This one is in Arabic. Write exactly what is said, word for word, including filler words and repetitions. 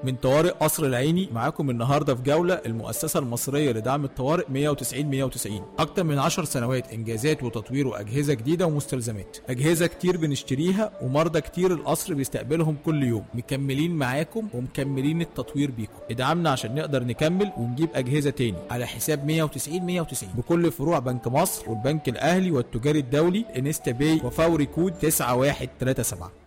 من طوارئ قصر العيني معاكم النهارده في جوله المؤسسه المصريه لدعم الطوارئ مية وتسعين مية وتسعين. اكتر من عشر سنوات انجازات وتطوير واجهزه جديده ومستلزمات، اجهزه كتير بنشتريها ومرضى كتير القصر بيستقبلهم كل يوم. مكملين معاكم ومكملين التطوير بيكم. ادعمنا عشان نقدر نكمل ونجيب اجهزه تاني على حساب مية وتسعين مية وتسعين بكل فروع بنك مصر والبنك الاهلي والتجاري الدولي انستا باي وفوري كود تسعة واحد تلاتة سبعة.